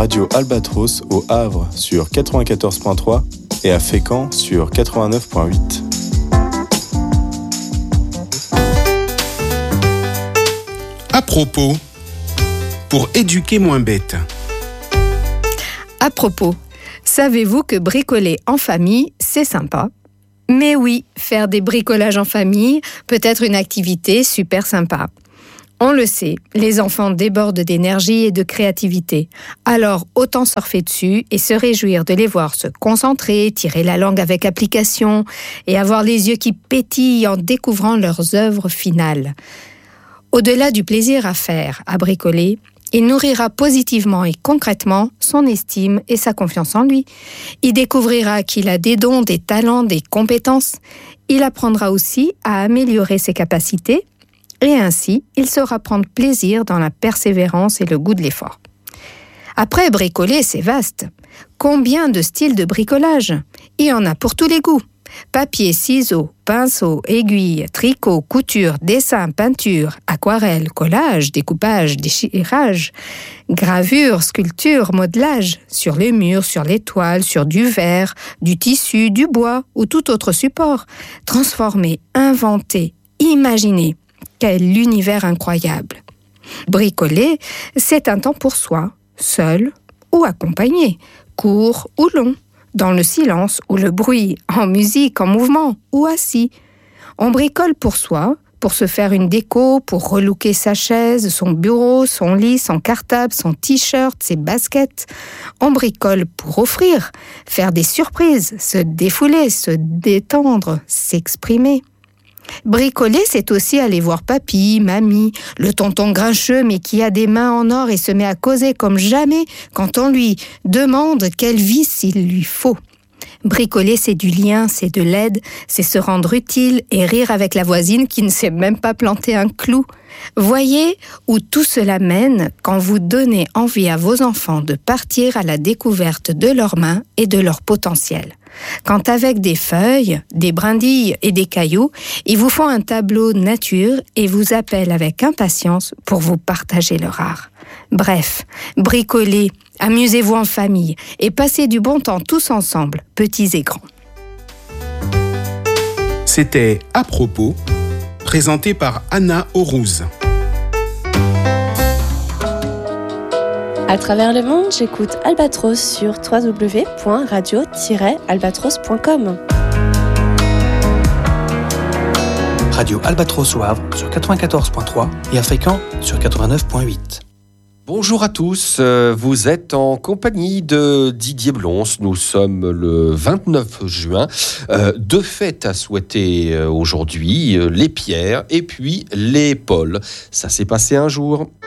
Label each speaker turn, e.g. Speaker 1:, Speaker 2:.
Speaker 1: Radio Albatros au Havre sur 94.3 et à Fécamp sur 89.8.
Speaker 2: À propos, pour éduquer moins bête.
Speaker 3: À propos, savez-vous que bricoler en famille, c'est sympa ? Mais oui, faire des bricolages en famille peut être une activité super sympa. On le sait, les enfants débordent d'énergie et de créativité. Alors, autant surfer dessus et se réjouir de les voir se concentrer, tirer la langue avec application et avoir les yeux qui pétillent en découvrant leurs œuvres finales. Au-delà du plaisir à faire, à bricoler, il nourrira positivement et concrètement son estime et sa confiance en lui. Il découvrira qu'il a des dons, des talents, des compétences. Il apprendra aussi à améliorer ses capacités et ainsi, il saura prendre plaisir dans la persévérance et le goût de l'effort. Après, bricoler, c'est vaste. Combien de styles de bricolage ? Il y en a pour tous les goûts. Papier, ciseaux, pinceau, aiguille, tricot, couture, dessin, peinture, aquarelle, collage, découpage, déchirage, gravure, sculpture, modelage, sur les murs, sur les toiles, sur du verre, du tissu, du bois ou tout autre support. Transformer, inventer, imaginer. Quel univers incroyable! Bricoler, c'est un temps pour soi, seul ou accompagné, court ou long, dans le silence ou le bruit, en musique, en mouvement ou assis. On bricole pour soi, pour se faire une déco, pour relooker sa chaise, son bureau, son lit, son cartable, son t-shirt, ses baskets. On bricole pour offrir, faire des surprises, se défouler, se détendre, s'exprimer. Bricoler, c'est aussi aller voir papy, mamie, le tonton grincheux mais qui a des mains en or et se met à causer comme jamais quand on lui demande quel vice il lui faut. Bricoler, c'est du lien, c'est de l'aide, c'est se rendre utile et rire avec la voisine qui ne sait même pas planter un clou. Voyez où tout cela mène quand vous donnez envie à vos enfants de partir à la découverte de leurs mains et de leur potentiel. Quand avec des feuilles, des brindilles et des cailloux, ils vous font un tableau nature et vous appellent avec impatience pour vous partager leur art. Bref, bricolez, amusez-vous en famille et passez du bon temps tous ensemble, petits et grands.
Speaker 2: C'était À propos, présenté par Anna Aurouz.
Speaker 4: À travers le monde, j'écoute Albatros sur www.radio-albatros.com.
Speaker 5: Radio Albatros au Havre sur 94.3 et à Fécamp sur 89.8.
Speaker 6: Bonjour à tous, vous êtes en compagnie de Didier Blons. Nous sommes le 29 juin. Deux fêtes à souhaiter aujourd'hui, les Pierres et puis les Pauls. Ça s'est passé un jour.